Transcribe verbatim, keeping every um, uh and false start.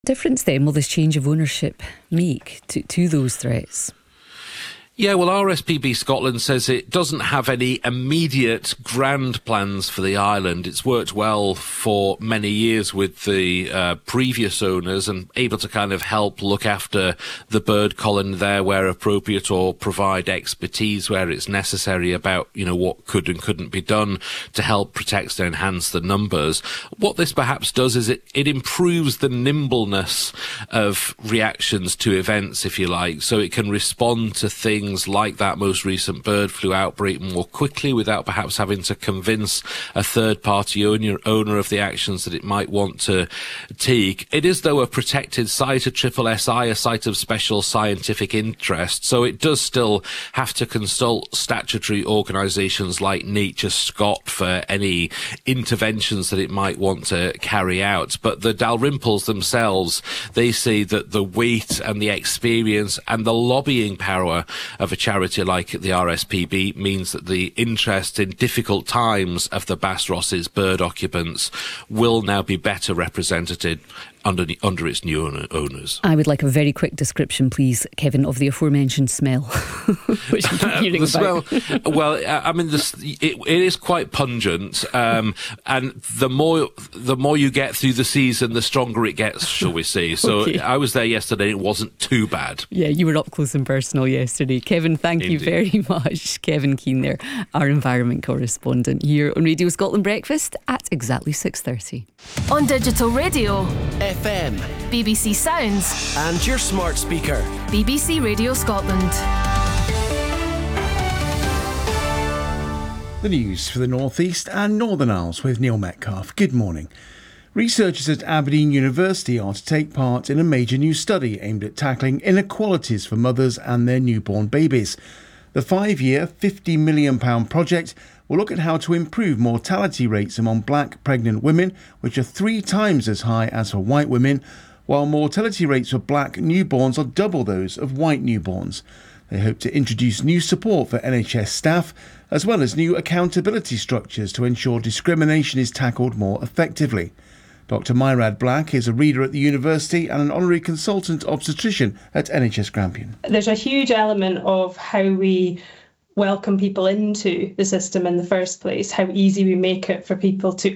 Difference then will this change of ownership make to, to those threats? Yeah, well, R S P B Scotland says it doesn't have any immediate grand plans for the island. It's worked well for many years with the uh, previous owners and able to kind of help look after the bird colony there where appropriate, or provide expertise where it's necessary about, you know, what could and couldn't be done to help protect and enhance the numbers. What this perhaps does is it, it improves the nimbleness of reactions to events, if you like, so it can respond to things like that most recent bird flu outbreak more quickly without perhaps having to convince a third-party owner, owner of the actions that it might want to take. It is, though, a protected site, a triple S I, a site of special scientific interest, so it does still have to consult statutory organisations like Nature Scot for any interventions that it might want to carry out. But the Dalrymples themselves, they say that the weight and the experience and the lobbying power of a charity like the R S P B means that the interest in difficult times of the Bass Ross's bird occupants will now be better represented under the, under its new owner, owners. I would like a very quick description, please, Kevin, of the aforementioned smell, which I'm hearing the about. Smell, well, I mean, this, it, it is quite pungent, um, and the more the more you get through the season, the stronger it gets, shall we say. So Okay. I was there yesterday, it wasn't too bad. Yeah, you were up close and personal yesterday. Kevin, thank Indeed. you very much. Kevin Keane there, our environment correspondent here on Radio Scotland Breakfast at exactly six thirty. On digital radio, F M, B B C Sounds, and your smart speaker. B B C Radio Scotland. The news for the North East and Northern Isles with Neil Metcalf. Good morning. Researchers at Aberdeen University are to take part in a major new study aimed at tackling inequalities for mothers and their newborn babies. The five-year, fifty million pounds project will look at how to improve mortality rates among black pregnant women, which are three times as high as for white women, while mortality rates for black newborns are double those of white newborns. They hope to introduce new support for N H S staff, as well as new accountability structures to ensure discrimination is tackled more effectively. Doctor Myrad Black is a reader at the university and an honorary consultant obstetrician at N H S Grampian. There's a huge element of how we welcome people into the system in the first place, how easy we make it for people to